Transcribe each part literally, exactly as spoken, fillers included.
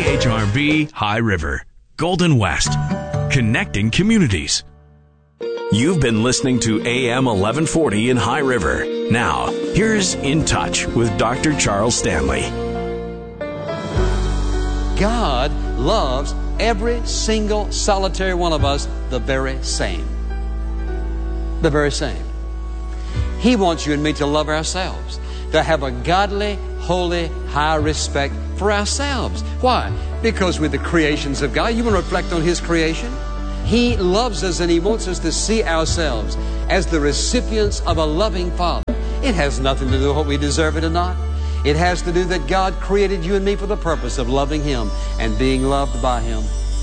H R V High River, Golden West, connecting communities. You've been listening to A M eleven forty in High River. Now, here's In Touch with Doctor Charles Stanley. God loves every single solitary one of us the very same. The very same. He wants you and me to love ourselves, to have a godly, holy, high respect for ourselves. Why? Because we're the creations of God. You want to reflect on His creation? He loves us and He wants us to see ourselves as the recipients of a loving Father. It has nothing to do with what we deserve it or not. It has to do that God created you and me for the purpose of loving Him and being loved by Him.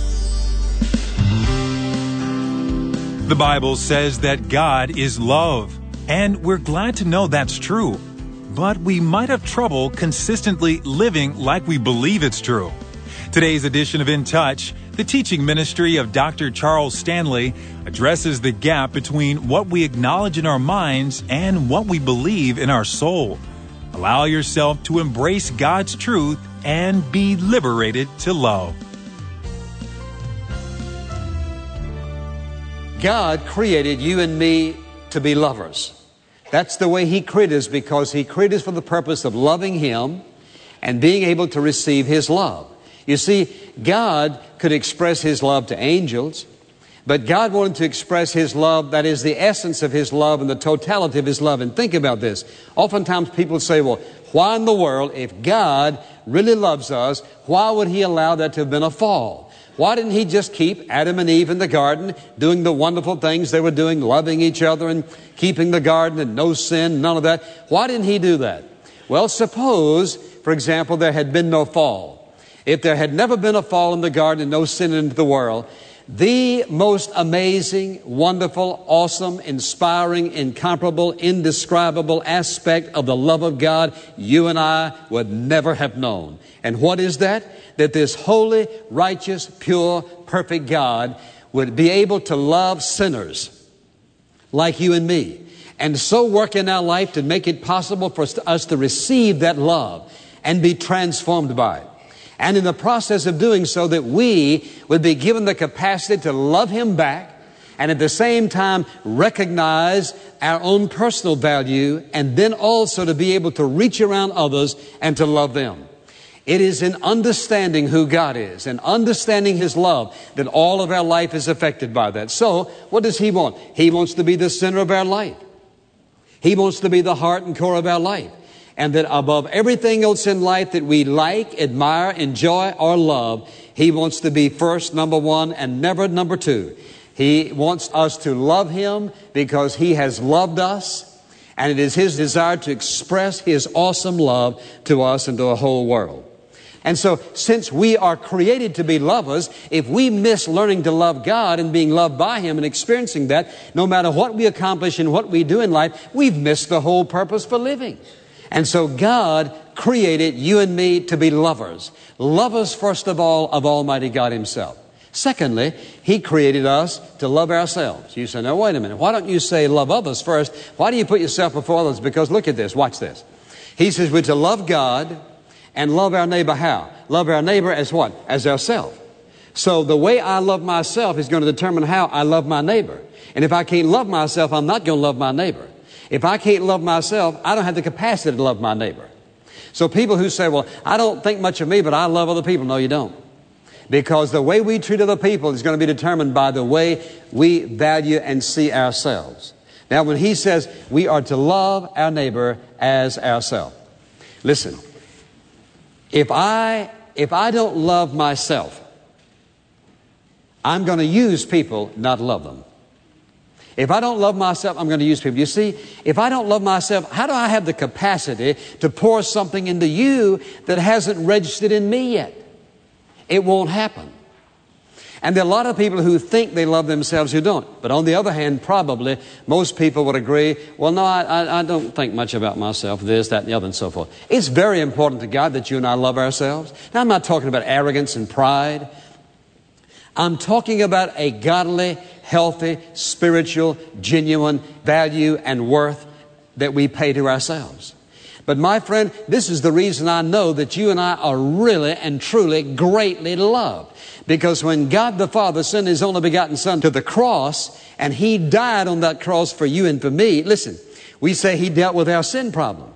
The Bible says that God is love, and we're glad to know that's true. But we might have trouble consistently living like we believe it's true. Today's edition of In Touch, the teaching ministry of Doctor Charles Stanley, addresses the gap between what we acknowledge in our minds and what we believe in our soul. Allow yourself to embrace God's truth and be liberated to love. God created you and me to be lovers. That's the way He created us, because He created us for the purpose of loving Him and being able to receive His love. You see, God could express His love to angels, but God wanted to express His love, that is the essence of His love and the totality of His love. And think about this. Oftentimes people say, well, why in the world, if God really loves us, why would He allow that to have been a fall? Why didn't He just keep Adam and Eve in the garden, doing the wonderful things they were doing, loving each other and keeping the garden and no sin, none of that? Why didn't He do that? Well, suppose, for example, there had been no fall. If there had never been a fall in the garden and no sin into the world, the most amazing, wonderful, awesome, inspiring, incomparable, indescribable aspect of the love of God you and I would never have known. And what is that? That this holy, righteous, pure, perfect God would be able to love sinners like you and me, and so work in our life to make it possible for us to receive that love and be transformed by it. And in the process of doing so, that we would be given the capacity to love Him back, and at the same time recognize our own personal value, and then also to be able to reach around others and to love them. It is in understanding who God is and understanding His love that all of our life is affected by that. So, what does He want? He wants to be the center of our life. He wants to be the heart and core of our life. And that above everything else in life that we like, admire, enjoy, or love, He wants to be first, number one, and never number two. He wants us to love Him because He has loved us, and it is His desire to express His awesome love to us and to the whole world. And so, since we are created to be lovers, if we miss learning to love God and being loved by Him and experiencing that, no matter what we accomplish and what we do in life, we've missed the whole purpose for living. And so God created you and me to be lovers. Lovers, first of all, of Almighty God Himself. Secondly, He created us to love ourselves. You say, now wait a minute, why don't you say love others first? Why do you put yourself before others? Because look at this, watch this. He says we're to love God and love our neighbor how? Love our neighbor as what? As ourselves. So the way I love myself is going to determine how I love my neighbor. And if I can't love myself, I'm not going to love my neighbor. If I can't love myself, I don't have the capacity to love my neighbor. So people who say, well, I don't think much of me, but I love other people. No, you don't. Because the way we treat other people is going to be determined by the way we value and see ourselves. Now, when He says we are to love our neighbor as ourselves, listen, if I, if I don't love myself, I'm going to use people, not love them. If I don't love myself, I'm going to use people. You see, if I don't love myself, how do I have the capacity to pour something into you that hasn't registered in me yet? It won't happen. And there are a lot of people who think they love themselves who don't. But on the other hand, probably most people would agree, well, no, I, I, I don't think much about myself, this, that, and the other, and so forth. It's very important to God that you and I love ourselves. Now, I'm not talking about arrogance and pride. I'm talking about a godly, healthy, spiritual, genuine value and worth that we pay to ourselves. But my friend, this is the reason I know that you and I are really and truly greatly loved. Because when God the Father sent His only begotten Son to the cross, and He died on that cross for you and for me, listen, we say He dealt with our sin problem.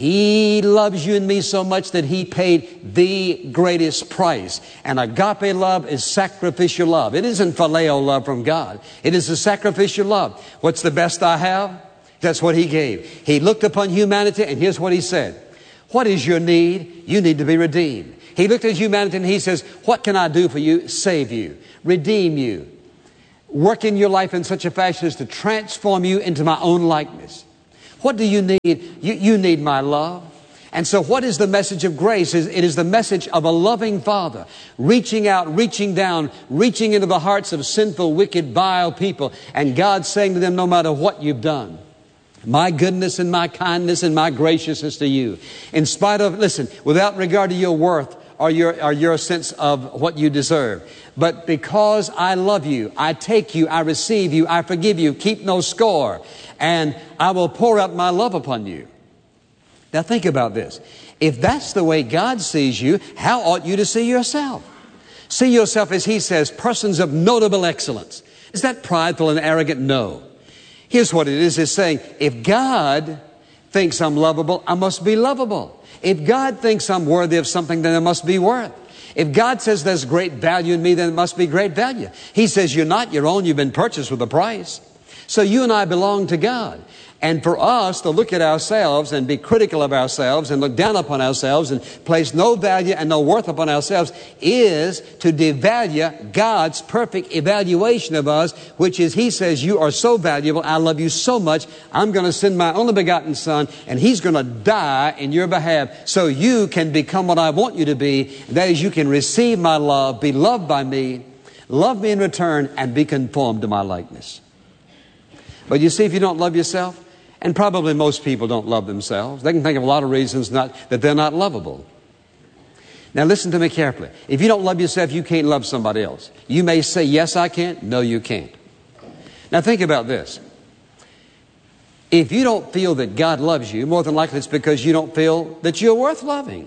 He loves you and me so much that He paid the greatest price. And agape love is sacrificial love. It isn't phileo love from God. It is a sacrificial love. What's the best I have? That's what He gave. He looked upon humanity, and here's what He said. What is your need? You need to be redeemed. He looked at humanity and He says, what can I do for you? Save you. Redeem you. Work in your life in such a fashion as to transform you into my own likeness. What do you need? You, you need my love. And so what is the message of grace? It is the message of a loving Father reaching out, reaching down, reaching into the hearts of sinful, wicked, vile people. And God saying to them, no matter what you've done, my goodness and my kindness and my graciousness to you, in spite of, listen, without regard to your worth or your, or your sense of what you deserve, but because I love you, I take you, I receive you, I forgive you, keep no score, and I will pour out my love upon you. Now think about this. If that's the way God sees you, how ought you to see yourself? See yourself, as He says, persons of notable excellence. Is that prideful and arrogant? No. Here's what it is. It's saying, if God thinks I'm lovable, I must be lovable. If God thinks I'm worthy of something, then I must be worth. If God says there's great value in me, then it must be great value. He says you're not your own, you've been purchased with a price. So you and I belong to God. And for us to look at ourselves and be critical of ourselves and look down upon ourselves and place no value and no worth upon ourselves is to devalue God's perfect evaluation of us, which is He says, you are so valuable, I love you so much, I'm going to send my only begotten Son, and He's going to die in your behalf so you can become what I want you to be. And that is, you can receive my love, be loved by me, love me in return, and be conformed to my likeness. But you see, if you don't love yourself, and probably most people don't love themselves. They can think of a lot of reasons not, that they're not lovable. Now listen to me carefully. If you don't love yourself, you can't love somebody else. You may say, yes, I can. No, you can't. Now think about this. If you don't feel that God loves you, more than likely it's because you don't feel that you're worth loving.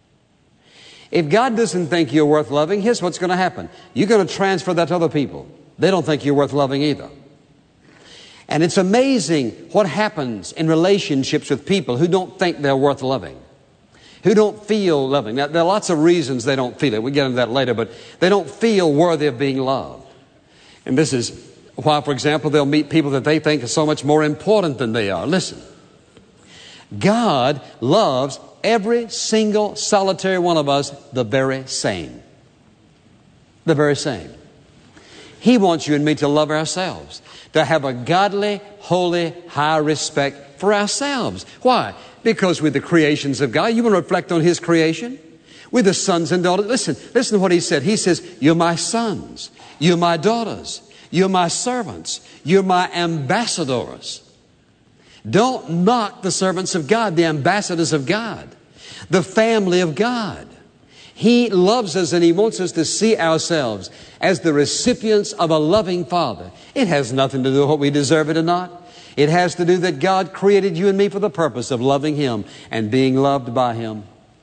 If God doesn't think you're worth loving, here's what's going to happen. You're going to transfer that to other people. They don't think you're worth loving either. And it's amazing what happens in relationships with people who don't think they're worth loving, who don't feel loving. Now, there are lots of reasons they don't feel it. We'll get into that later, but they don't feel worthy of being loved. And this is why, for example, they'll meet people that they think are so much more important than they are. Listen, God loves every single solitary one of us the very same. The very same. He wants you and me to love ourselves, to have a godly, holy, high respect for ourselves. Why? Because we're the creations of God. You want to reflect on His creation? We're the sons and daughters. Listen, listen to what He said. He says, you're my sons. You're my daughters. You're my servants. You're my ambassadors. Don't knock the servants of God, the ambassadors of God, the family of God. He loves us and He wants us to see ourselves as the recipients of a loving Father. It has nothing to do with what we deserve it or not. It has to do that God created you and me for the purpose of loving Him and being loved by Him.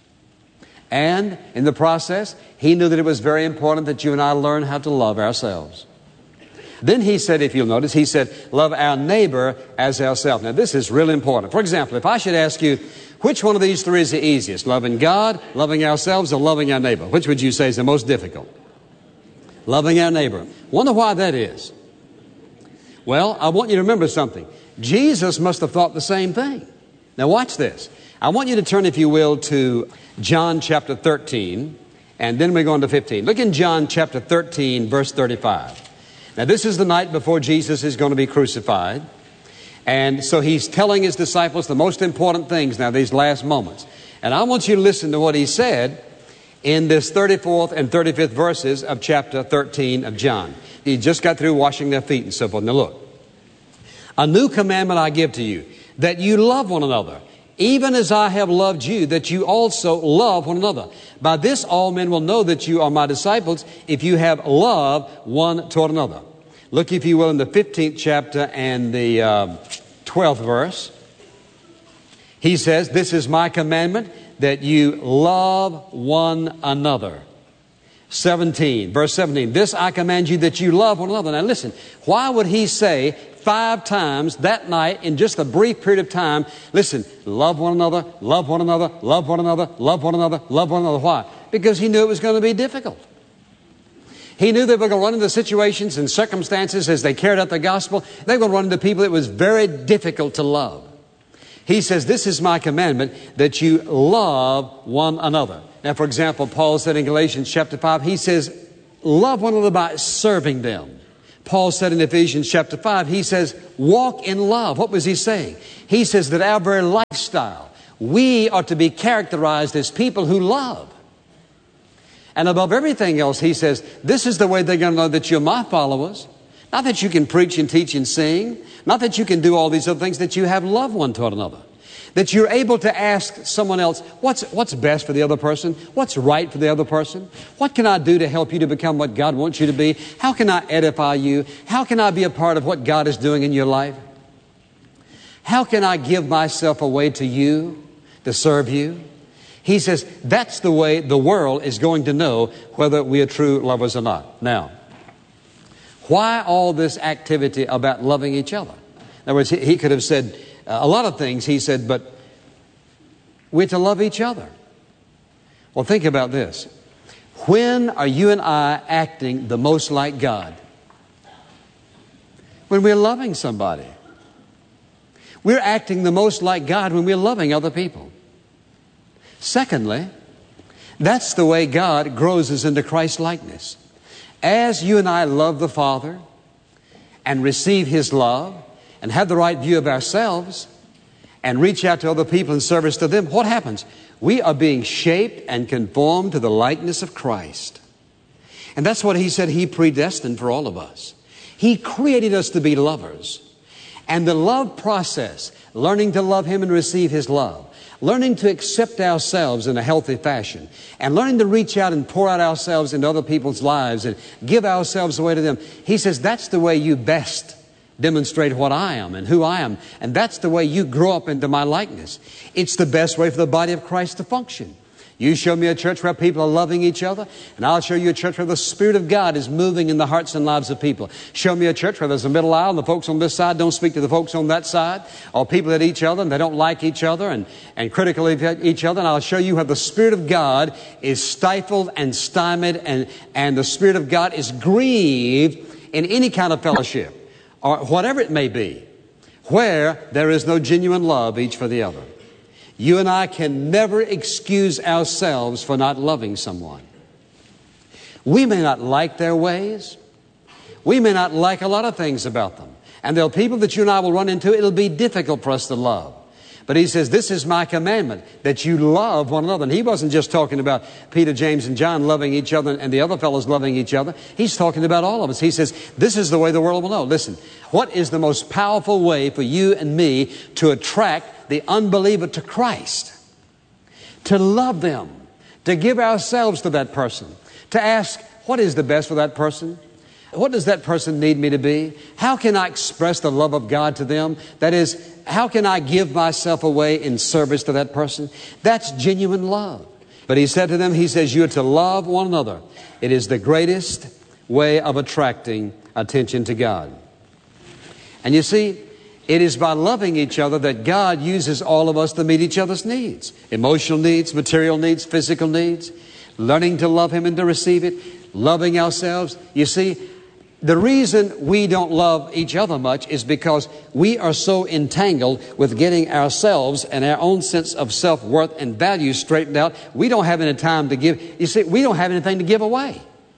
And in the process, He knew that it was very important that you and I learn how to love ourselves. Then He said, if you'll notice, He said, love our neighbor as ourselves. Now this is really important. For example, if I should ask you, which one of these three is the easiest? Loving God, loving ourselves, or loving our neighbor? Which would you say is the most difficult? Loving our neighbor. Wonder why that is. Well, I want you to remember something. Jesus must have thought the same thing. Now watch this. I want you to turn, if you will, to John chapter thirteen, and then we're going to fifteen. Look in John chapter thirteen, verse thirty-five. Now this is the night before Jesus is going to be crucified. And so He's telling His disciples the most important things now, these last moments. And I want you to listen to what He said in this thirty-fourth and thirty-fifth verses of chapter thirteen of John. He just got through washing their feet and so forth. Now look. A new commandment I give to you, that you love one another, even as I have loved you, that you also love one another. By this all men will know that you are my disciples, if you have love one toward another. Look, if you will, in the fifteenth chapter and the uh, twelfth verse. He says, this is my commandment, that you love one another. seventeen, verse seventeen, this I command you that you love one another. Now listen, why would he say five times that night in just a brief period of time, listen, love one another, love one another, love one another, love one another, love one another. Why? Because he knew it was going to be difficult. He knew they were going to run into situations and circumstances as they carried out the gospel. They were going to run into people it was very difficult to love. He says, this is my commandment, that you love one another. Now, for example, Paul said in Galatians chapter five, he says, love one another by serving them. Paul said in Ephesians chapter five, he says, walk in love. What was he saying? He says that our very lifestyle, we are to be characterized as people who love. And above everything else, he says, this is the way they're going to know that you're my followers. Not that you can preach and teach and sing. Not that you can do all these other things, that you have love one toward another. That you're able to ask someone else, what's, what's best for the other person? What's right for the other person? What can I do to help you to become what God wants you to be? How can I edify you? How can I be a part of what God is doing in your life? How can I give myself away to you to serve you? He says, that's the way the world is going to know whether we are true lovers or not. Now, why all this activity about loving each other? In other words, he, he could have said uh, a lot of things. He said, but we're to love each other. Well, think about this. When are you and I acting the most like God? When we're loving somebody. We're acting the most like God when we're loving other people. Secondly, that's the way God grows us into Christ's likeness. As you and I love the Father and receive His love and have the right view of ourselves and reach out to other people in service to them, what happens? We are being shaped and conformed to the likeness of Christ. And that's what He said He predestined for all of us. He created us to be lovers. And the love process, learning to love Him and receive His love, learning to accept ourselves in a healthy fashion, and learning to reach out and pour out ourselves into other people's lives and give ourselves away to them. He says that's the way you best demonstrate what I am and who I am. And that's the way you grow up into my likeness. It's the best way for the body of Christ to function. You show me a church where people are loving each other, and I'll show you a church where the Spirit of God is moving in the hearts and lives of people. Show me a church where there's a middle aisle and the folks on this side don't speak to the folks on that side, or people at each other and they don't like each other and, and critical of each other. And I'll show you where the Spirit of God is stifled and stymied and, and the Spirit of God is grieved in any kind of fellowship, or whatever it may be, where there is no genuine love each for the other. You and I can never excuse ourselves for not loving someone. We may not like their ways. We may not like a lot of things about them. And there are people that you and I will run into, it'll be difficult for us to love. But He says, this is my commandment, that you love one another. And He wasn't just talking about Peter, James, and John loving each other and the other fellows loving each other. He's talking about all of us. He says, this is the way the world will know. Listen, what is the most powerful way for you and me to attract the unbeliever to Christ? To love them, to give ourselves to that person, to ask, what is the best for that person? What does that person need me to be? How can I express the love of God to them? That is, how can I give myself away in service to that person? That's genuine love. But He said to them, He says, you are to love one another. It is the greatest way of attracting attention to God. And you see, it is by loving each other that God uses all of us to meet each other's needs. Emotional needs, material needs, physical needs. Learning to love Him and to receive it. Loving ourselves. You see, the reason we don't love each other much is because we are so entangled with getting ourselves and our own sense of self-worth and value straightened out. We don't have any time to give. You see, we don't have anything to give away.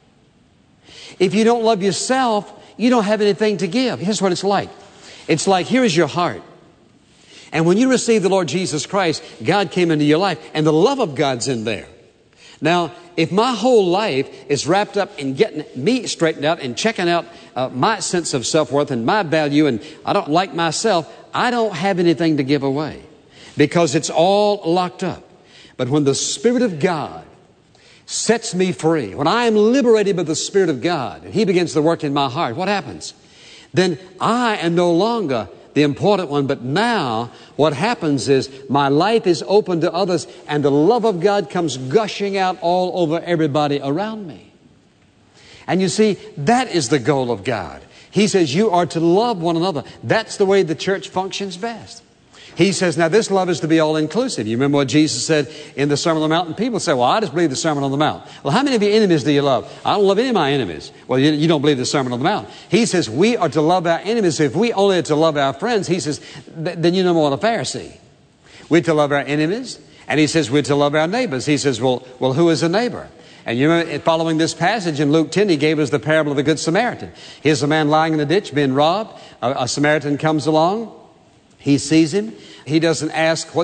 If you don't love yourself, you don't have anything to give. Here's what it's like. It's like, here is your heart. And when you receive the Lord Jesus Christ, God came into your life and the love of God's in there. Now, if my whole life is wrapped up in getting me straightened out and checking out uh, my sense of self-worth and my value, and I don't like myself, I don't have anything to give away because it's all locked up. But when the Spirit of God sets me free, when I am liberated by the Spirit of God and He begins to work in my heart, what happens? Then I am no longer the important one. But now what happens is my life is open to others, and the love of God comes gushing out all over everybody around me. And you see, that is the goal of God. He says you are to love one another. That's the way the church functions best. He says, now this love is to be all-inclusive. You remember what Jesus said in the Sermon on the Mount? And people say, well, I just believe the Sermon on the Mount. Well, how many of your enemies do you love? I don't love any of my enemies. Well, you, you don't believe the Sermon on the Mount. He says we are to love our enemies. If we only are to love our friends, he says, th- then you're no more a Pharisee. We're to love our enemies. And he says we're to love our neighbors. He says, well, well, who is a neighbor? And you remember, following this passage in Luke ten, he gave us the parable of the Good Samaritan. Here's a man lying in the ditch, being robbed. A, a Samaritan comes along. He sees him. He doesn't ask, what